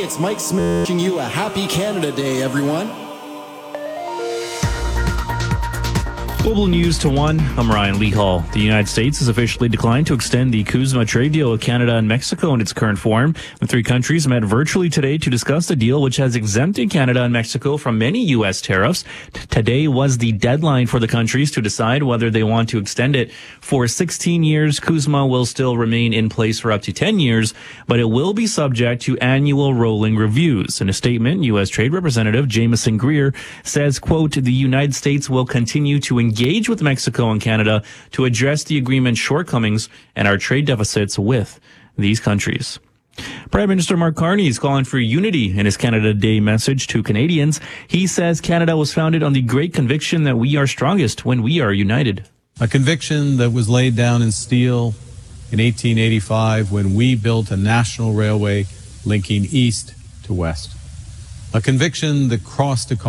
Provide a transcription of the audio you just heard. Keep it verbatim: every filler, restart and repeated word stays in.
it's Mike Smith wishing you a happy Canada Day, everyone. Global News to one, I'm Ryan Lee Hall. The United States has officially declined to extend the CUSMA trade deal with Canada and Mexico in its current form. The three countries met virtually today to discuss the deal, which has exempted Canada and Mexico from many U S tariffs. T- today was the deadline for the countries to decide whether they want to extend it for sixteen years. CUSMA will still remain in place for up to ten years, but it will be subject to annual rolling reviews. In a statement, U S Trade Representative Jameson Greer says, quote, the United States will continue to engage engage with Mexico and Canada to address the agreement's shortcomings and our trade deficits with these countries. Prime Minister Mark Carney is calling for unity in his Canada Day message to Canadians. He says Canada was founded on the great conviction that we are strongest when we are united. A conviction that was laid down in steel in eighteen eighty-five when we built a national railway linking east to west. A conviction that crossed the